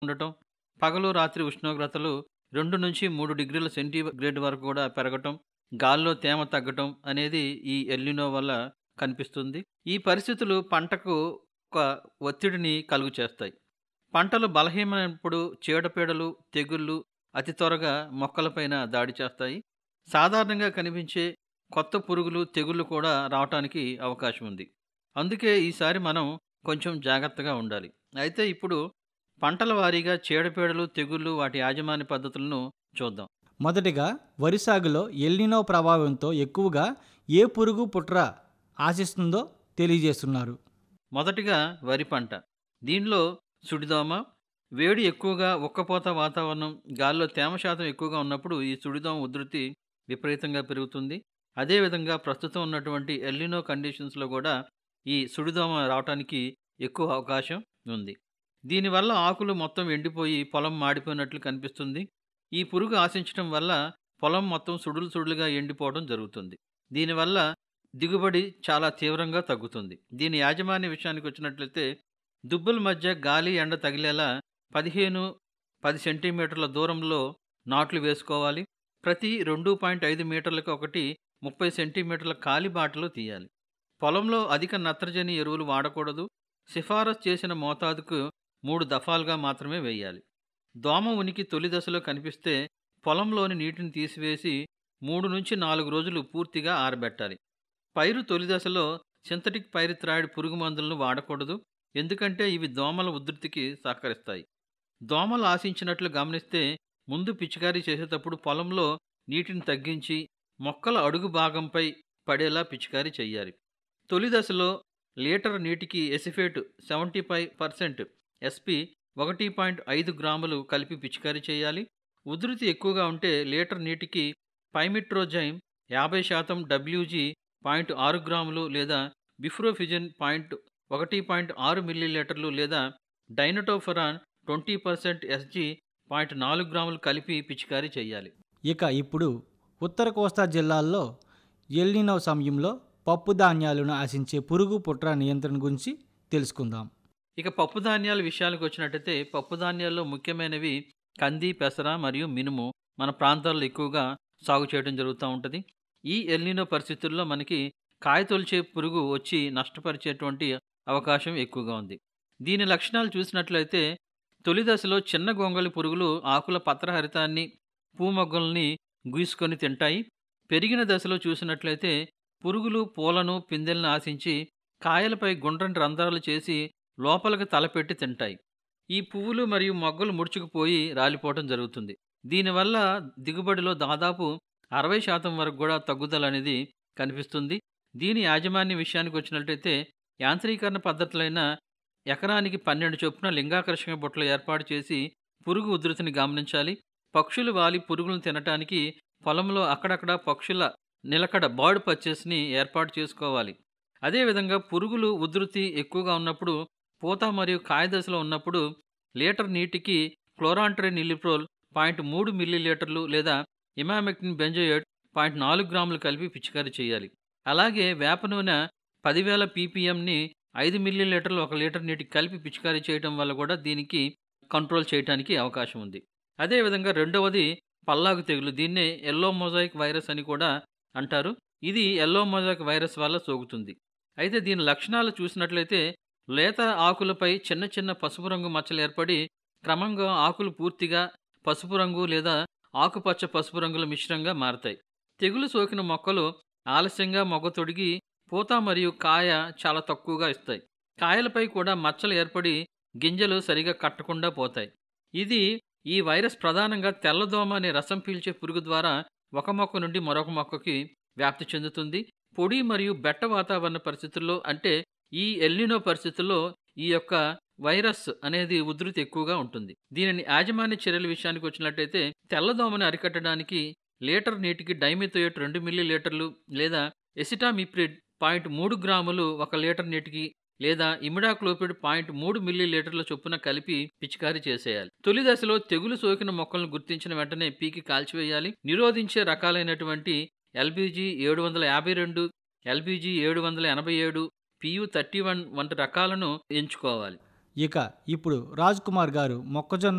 ఉండటం, పగలు, రాత్రి ఉష్ణోగ్రతలు 2-3 డిగ్రీల సెంటీగ్రేడ్ వరకు కూడా పెరగటం, గాల్లో తేమ తగ్గటం అనేది ఈ ఎల్‌నినో వల్ల కనిపిస్తుంది. ఈ పరిస్థితులు పంటకు ఒక ఒత్తిడిని కలుగు చేస్తాయి. పంటలు బలహీనమైనప్పుడు చీడపీడలు, తెగుళ్ళు అతి త్వరగా మొక్కలపైన దాడి చేస్తాయి. సాధారణంగా కనిపించే కొత్త పురుగులు, తెగుళ్ళు కూడా రావటానికి అవకాశం ఉంది. అందుకే ఈసారి మనం కొంచెం జాగ్రత్తగా ఉండాలి. అయితే ఇప్పుడు పంటల వారీగా చీడపీడలు, తెగుళ్ళు వాటి యాజమాన్య పద్ధతులను చూద్దాం. మొదటిగా వరి సాగులో ఎల్నినో ప్రభావంతో ఎక్కువగా ఏ పురుగు పుట్ర ఆశిస్తుందో తెలియజేస్తున్నారు. మొదటిగా వరి పంట. దీనిలో సుడిదోమ, వేడి ఎక్కువగా, ఉక్కపోత వాతావరణం, గాలిలో తేమ శాతం ఎక్కువగా ఉన్నప్పుడు ఈ సుడిదోమ ఉధృతి విపరీతంగా పెరుగుతుంది. అదేవిధంగా ప్రస్తుతం ఉన్నటువంటి ఎల్‌నినో కండిషన్స్‌లో కూడా ఈ సుడిదోమ రావటానికి ఎక్కువ అవకాశం ఉంది. దీనివల్ల ఆకులు మొత్తం ఎండిపోయి పొలం మాడిపోయినట్లు కనిపిస్తుంది. ఈ పురుగు ఆశించటం వల్ల పొలం మొత్తం సుడులు సుడులుగా ఎండిపోవడం జరుగుతుంది. దీనివల్ల దిగుబడి చాలా తీవ్రంగా తగ్గుతుంది. దీని యాజమాన్య విషయానికి వచ్చినట్లయితే దుబ్బుల మధ్య గాలి, ఎండ తగిలేలా 10 సెంటీమీటర్ల దూరంలో నాట్లు వేసుకోవాలి. ప్రతి 2.5 మీటర్లకు ఒకటి 30 సెంటీమీటర్ల కాలిబాటలు తీయాలి. పొలంలో అధిక నత్రజని ఎరువులు వాడకూడదు. సిఫారసు చేసిన మోతాదుకు 3 దఫాలుగా మాత్రమే వేయాలి. దోమ ఉనికి తొలి దశలో కనిపిస్తే పొలంలోని నీటిని తీసివేసి 3-4 రోజులు పూర్తిగా ఆరబెట్టాలి. పైరు తొలి దశలో సింథటిక్ పైరిథ్రాయిడ్ పురుగు మందులను వాడకూడదు. ఎందుకంటే ఇవి దోమల ఉధృతికి సహకరిస్తాయి. దోమలు ఆశించినట్లు గమనిస్తే ముందు పిచికారీ చేసేటప్పుడు పొలంలో నీటిని తగ్గించి మొక్కల అడుగు భాగంపై పడేలా పిచికారీ చేయాలి. తొలి దశలో లీటర్ నీటికి ఎసిఫేట్ 75% ఎస్పి 1.5 గ్రాములు కలిపి పిచికారీ చేయాలి. ఉధృతి ఎక్కువగా ఉంటే లీటర్ నీటికి పైమిట్రోజైమ్ 50% డబ్ల్యూజీ 0.6 గ్రాములు లేదా బిఫ్రోఫిజిన్ 1.6 మిల్లీలీటర్లు లేదా డైనటోఫరాన్ 20% ఎస్జీ 0.4 గ్రాములు కలిపి పిచికారీ చేయాలి. ఇక ఇప్పుడు ఉత్తర కోస్తా జిల్లాల్లో ఎల్నినో సమయంలో పప్పు ధాన్యాలను ఆశించే పురుగు పుట్ర నియంత్రణ గురించి తెలుసుకుందాం. ఇక పప్పు ధాన్యాల విషయాలకు వచ్చినట్టయితే పప్పు ధాన్యాల్లో ముఖ్యమైనవి కంది, పెసర మరియు మినుము మన ప్రాంతాల్లో ఎక్కువగా సాగు చేయడం జరుగుతూ ఉంటుంది. ఈ ఎల్‌నినో పరిస్థితుల్లో మనకి కాయతొలిచే పురుగు వచ్చి నష్టపరిచేటువంటి అవకాశం ఎక్కువగా ఉంది. దీని లక్షణాలు చూసినట్లయితే తొలి దశలో చిన్న గొంగళి పురుగులు ఆకుల పత్రహరితాన్ని, పూమొగ్గల్ని గీసుకొని తింటాయి. పెరిగిన దశలో చూసినట్లయితే పురుగులు పూలను, పిందెలను ఆశించి కాయలపై గుండ్రని రంధ్రాలు చేసి లోపలికి తలపెట్టి తింటాయి. ఈ పువ్వులు మరియు మొగ్గలు ముడుచుకుపోయి రాలిపోవటం జరుగుతుంది. దీనివల్ల దిగుబడిలో దాదాపు 60% వరకు కూడా తగ్గుదల అనేది కనిపిస్తుంది. దీని యాజమాన్య విషయానికి వచ్చినట్లయితే యాంత్రీకరణ పద్ధతులైన ఎకరానికి 12 చొప్పున లింగాకర్షక బుట్టలు ఏర్పాటు చేసి పురుగు ఉధృతిని గమనించాలి. పక్షులు వాలి పురుగులను తినటానికి పొలంలో అక్కడక్కడ పక్షుల నిలకడ బర్డ్ పచ్చెస్ని ఏర్పాటు చేసుకోవాలి. అదేవిధంగా పురుగులు ఉధృతి ఎక్కువగా ఉన్నప్పుడు, పూత మరియు కాయ దశలో ఉన్నప్పుడు లీటర్ నీటికి క్లోరాంట్రినిలిప్రోల్ 0.3 మిల్లీలీటర్లు లేదా ఇమామెక్టిన్ బెంజోయేట్ 0.4 గ్రాములు కలిపి పిచికారీ చేయాలి. అలాగే వేప నూనె 10,000 పీపీఎంని 5 మిల్లీలీటర్లు 1 లీటర్ నీటికి కలిపి పిచికారీ చేయడం వల్ల కూడా దీనికి కంట్రోల్ చేయడానికి అవకాశం ఉంది. అదేవిధంగా రెండవది పల్లాగు తెగులు. దీన్నే ఎల్లో మొజాయిక్ వైరస్ అని కూడా అంటారు. ఇది ఎల్లో మొజాయిక్ వైరస్ వల్ల సోకుతుంది. అయితే దీని లక్షణాలు చూసినట్లయితే లేత ఆకులపై చిన్న చిన్న పసుపు రంగు మచ్చలు ఏర్పడి క్రమంగా ఆకులు పూర్తిగా పసుపు రంగు లేదా ఆకుపచ్చ పసుపు రంగుల మిశ్రంగా మారతాయి. తెగులు సోకిన మొక్కలు ఆలస్యంగా మొగ్గ తొడిగి పూత మరియు కాయ చాలా తక్కువగా ఇస్తాయి. కాయలపై కూడా మచ్చలు ఏర్పడి గింజలు సరిగా కట్టకుండా పోతాయి. ఈ వైరస్ ప్రధానంగా తెల్లదోమ అనే రసం పీల్చే పురుగు ద్వారా ఒక మొక్క నుండి మరొక మొక్కకి వ్యాప్తి చెందుతుంది. పొడి మరియు బెట్ట వాతావరణ పరిస్థితుల్లో అంటే ఈ ఎల్‌నినో పరిస్థితుల్లో ఈ యొక్క వైరస్ అనేది ఉధృతి ఎక్కువగా ఉంటుంది. దీనిని యాజమాన్య చర్యల విషయానికి వచ్చినట్లయితే తెల్లదోమని అరికట్టడానికి లీటర్ నీటికి డైమిథోయేట్ 2 మిల్లీలీటర్లు లేదా ఎసిటామిప్రిడ్ 0.3 గ్రాములు 1 లీటర్ నీటికి లేదా ఇమిడాక్లోపిడ్ 0.3 మిల్లీలీటర్ల చొప్పున కలిపి పిచికారీ చేసేయాలి. తొలి దశలో తెగులు సోకిన మొక్కలను గుర్తించిన వెంటనే పీకి కాల్చివేయాలి. నిరోధించే రకాలైనటువంటి ఎల్బీజీ 752, ఎల్బీజీ 787, PU31 వంటి రకాలను ఎంచుకోవాలి. ఇక ఇప్పుడు రాజ్ కుమార్ గారు మొక్కజొన్న